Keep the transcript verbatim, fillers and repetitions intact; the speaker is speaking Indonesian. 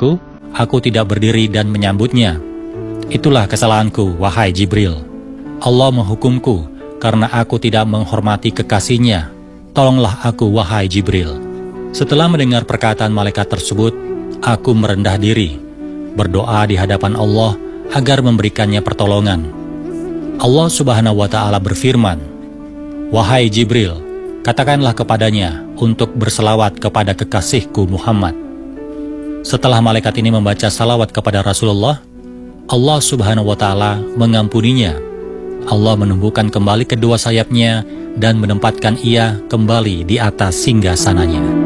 datangku, aku tidak berdiri dan menyambutnya. Itulah kesalahanku, wahai Jibril. Allah menghukumku karena aku tidak menghormati kekasihnya. Tolonglah aku, wahai Jibril. Setelah mendengar perkataan malaikat tersebut, aku merendah diri, berdoa di hadapan Allah agar memberikannya pertolongan. Allah Subhanahu wa Ta'ala berfirman, "Wahai Jibril, katakanlah kepadanya untuk berselawat kepada kekasihku Muhammad." Setelah malaikat ini membaca salawat kepada Rasulullah, Allah Subhanahu wa Ta'ala mengampuninya. Allah menumbuhkan kembali kedua sayapnya dan menempatkan ia kembali di atas singgasananya.